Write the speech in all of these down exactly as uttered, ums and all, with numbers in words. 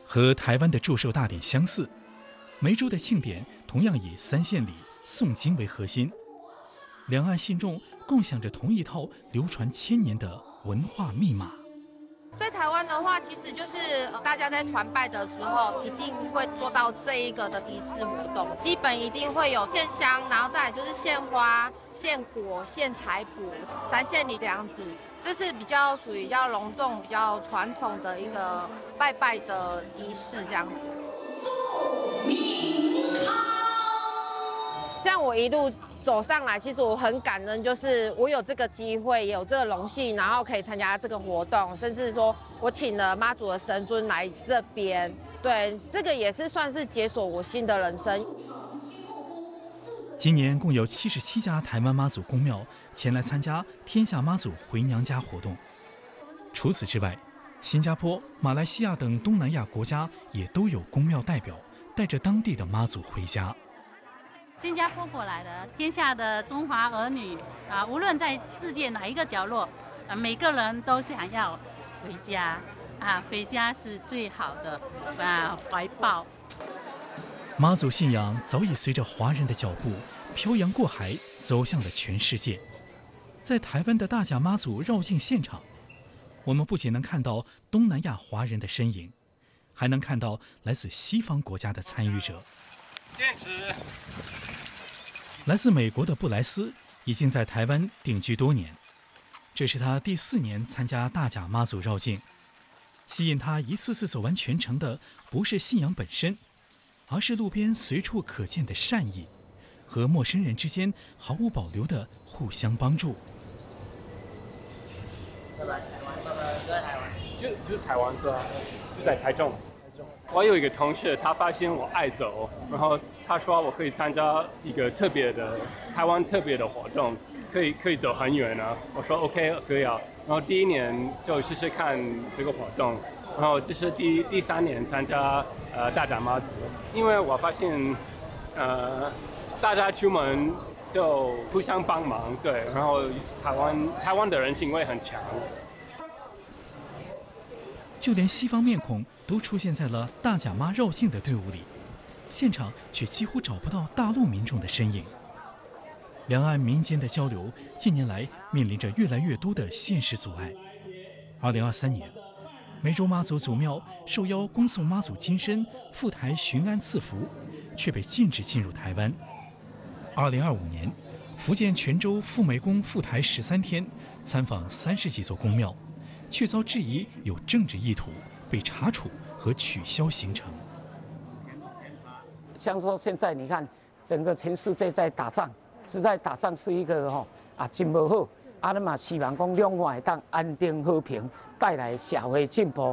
和台湾的祝寿大典相似，梅州的庆典同样以三献礼、诵经为核心。两岸信众共享着同一套流传千年的文化密码。 在台湾的话，其实就是大家在团拜的时候，一定会做到这一个的仪式活动，基本一定会有献香，然后再来就是献花、献果、献财帛、三献礼这样子。这是比较属于比较隆重、比较传统的一个拜拜的仪式这样子。像我一路走上来，其实我很感恩，就是我有这个机会，也有这个荣幸，然后可以参加这个活动，甚至说我请了妈祖的神尊来这边，对，这个也是算是解锁我新的人生。 今年共有七十七家台湾妈祖公庙前来参加天下妈祖回娘家活动。除此之外，新加坡、马来西亚等东南亚国家也都有公庙代表带着当地的妈祖回家。 新加坡过来的天下的中华儿女啊，无论在世界哪一个角落，啊，每个人都想要回家啊，回家是最好的啊怀抱。 妈祖信仰早已随着华人的脚步漂洋过海，走向了全世界。在台湾的大甲妈祖绕境现场，我们不仅能看到东南亚华人的身影，还能看到来自西方国家的参与者。 坚持。 来自美国的布莱斯已经在台湾定居多年，这是他第四年参加大甲妈祖绕境。吸引他一次次走完全程的，不是信仰本身，而是路边随处可见的善意，和陌生人之间毫无保留的互相帮助。 拜拜，台湾，拜拜，就在台湾，就就台湾，对啊，就在台中。我有一个同学，他发现我爱走，然后他说我可以参加一个特别的台湾特别的活动，可以可以走很远啊。我说 OK 可以啊。然后第一年就试试看这个活动，然后这是第第三年参加呃大甲妈祖，因为我发现呃大家出门就互相帮忙，对，然后台湾台湾的人情味很强。 就连西方面孔都出现在了大甲妈绕境的队伍里，现场却几乎找不到大陆民众的身影。两岸民间的交流近年来面临着越来越多的现实阻碍。二零二三年，梅州妈祖祖庙受邀恭送妈祖金身赴台巡安赐福，却被禁止进入台湾。二零二五年，福建泉州赴美宫赴台十三天，参访三十几座宫庙，却遭质疑有政治意图，被查处和取消行程。 像说现在你看，整个全世界在打仗，实在打仗是一个吼啊真不好，啊那么希望讲两岸会当安定和平，带来社会进步。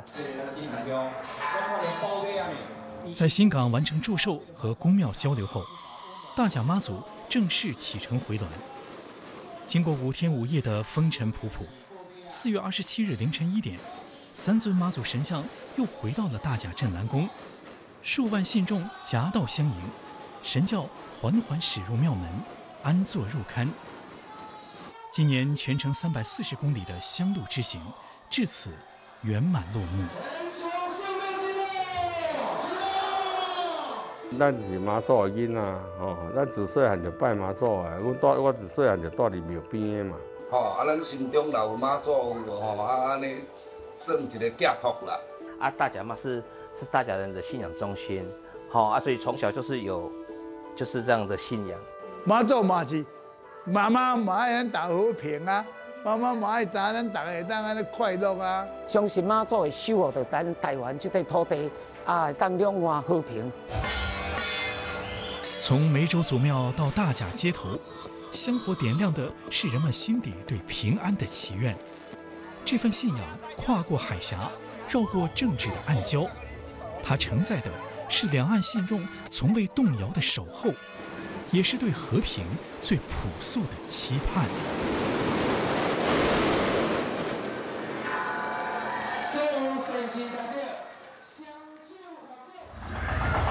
在新港完成祝寿和宫庙交流后，大甲妈祖正式启程回銮。经过五天五夜的风尘仆仆，四月二十七日凌晨一点，三尊妈祖神像又回到了大甲镇澜宫，数万信众夹道相迎，神轿缓缓驶入庙门，安坐入龛。今年全程三百四十公里的香路之行，至此圆满落幕。 咱是妈祖的囡仔，吼，咱自细汉就拜妈祖的，阮住我自细汉就住伫庙边的嘛。 吼、哦，啊，咱心中若有妈祖，吼，啊，安尼算一个寄托啦。 啊，大甲妈是是大甲人的信仰中心，好、哦、啊，所以从小就是有就是这样的信仰。 妈祖嘛是，妈妈嘛爱咱大和平啊，妈妈嘛爱知咱大家会当安尼快乐啊。 相信妈祖会守护着咱台湾这块土地，啊，当两岸和平。 从梅州祖庙到大甲街头，香火点亮的是人们心底对平安的祈愿。这份信仰跨过海峡，绕过政治的暗礁，它承载的是两岸信众从未动摇的守候，也是对和平最朴素的期盼。 谢谢。